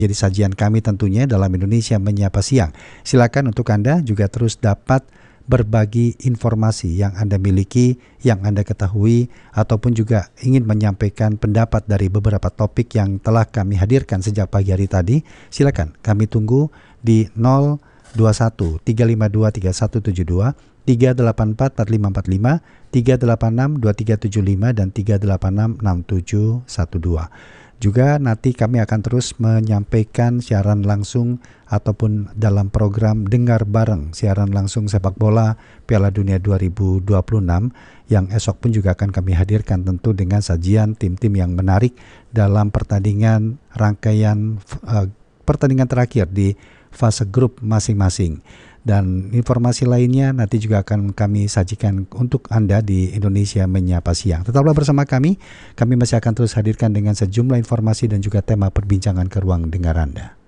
Jadi sajian kami tentunya dalam Indonesia Menyapa Siang. Silakan untuk Anda juga terus dapat berbagi informasi yang Anda miliki, yang Anda ketahui, ataupun juga ingin menyampaikan pendapat dari beberapa topik yang telah kami hadirkan sejak pagi hari tadi. Silakan kami tunggu di 021 352 3172, 384 4545, 386 2375 dan 386 6712. Juga nanti kami akan terus menyampaikan siaran langsung ataupun dalam program Dengar Bareng, siaran langsung sepak bola Piala Dunia 2026 yang esok pun juga akan kami hadirkan tentu dengan sajian tim-tim yang menarik dalam pertandingan rangkaian pertandingan terakhir di fase grup masing-masing. Dan informasi lainnya nanti juga akan kami sajikan untuk Anda di Indonesia Menyapa Siang. Tetaplah bersama kami masih akan terus hadirkan dengan sejumlah informasi dan juga tema perbincangan ke ruang dengar Anda.